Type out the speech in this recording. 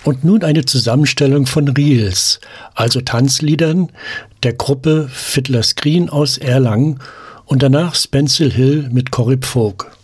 Und nun eine Zusammenstellung von Reels, also Tanzliedern der Gruppe Fiddler's Green aus Erlangen und danach Spencil Hill mit Corrib Folk.